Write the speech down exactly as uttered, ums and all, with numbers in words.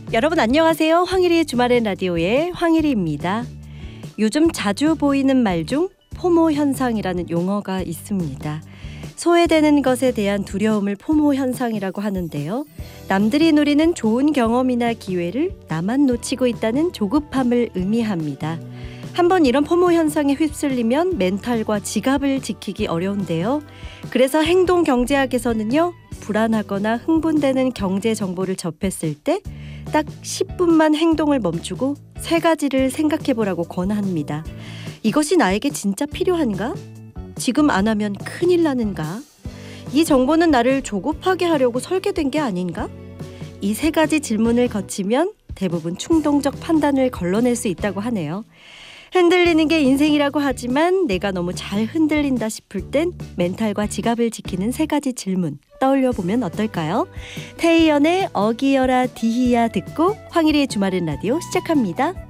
여러분 안녕하세요. 황일이의 주말엔 라디오의 황일이입니다. 요즘 자주 보이는 말 중 포모 현상이라는 용어가 있습니다. 소외되는 것에 대한 두려움을 포모 현상이라고 하는데요. 남들이 누리는 좋은 경험이나 기회를 나만 놓치고 있다는 조급함을 의미합니다. 한번 이런 포모 현상에 휩쓸리면 멘탈과 지갑을 지키기 어려운데요. 그래서 행동경제학에서는요, 불안하거나 흥분되는 경제 정보를 접했을 때 딱 십 분만 행동을 멈추고 세 가지를 생각해보라고 권합니다. 이것이 나에게 진짜 필요한가? 지금 안 하면 큰일 나는가? 이 정보는 나를 조급하게 하려고 설계된 게 아닌가? 이 세 가지 질문을 거치면 대부분 충동적 판단을 걸러낼 수 있다고 하네요. 흔들리는 게 인생이라고 하지만 내가 너무 잘 흔들린다 싶을 땐 멘탈과 지갑을 지키는 세 가지 질문 떠올려 보면 어떨까요? 태희연의 어기여라 디히야 듣고 황일이의 주말엔 라디오 시작합니다.